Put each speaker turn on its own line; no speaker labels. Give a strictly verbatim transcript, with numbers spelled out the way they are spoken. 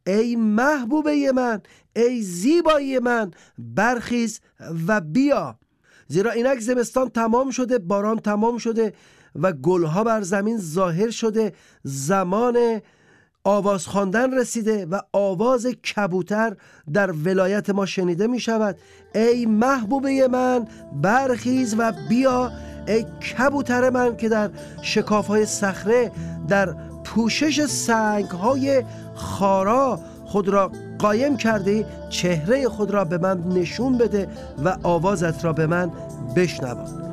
ای محبوبه من، ای زیبایی من، برخیز و بیا. زیرا اینک زمستان تمام شده، باران تمام شده و گلها بر زمین ظاهر شده. زمان آواز خواندن رسیده و آواز کبوتر در ولایت ما شنیده می شود. ای محبوبه من، برخیز و بیا. ای کبوتر من که در شکاف‌های صخره، در پوشش سنگ‌های خارا خود را قایم کردی، چهره خود را به من نشون بده و آوازت را به من بشنوا.